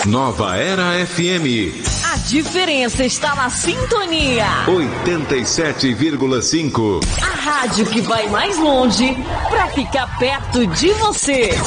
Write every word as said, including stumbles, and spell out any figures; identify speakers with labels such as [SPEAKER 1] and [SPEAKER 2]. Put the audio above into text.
[SPEAKER 1] Nova Era F M.
[SPEAKER 2] A diferença está na sintonia.
[SPEAKER 1] oitenta e sete vírgula cinco.
[SPEAKER 2] A rádio que vai mais longe para ficar perto de você.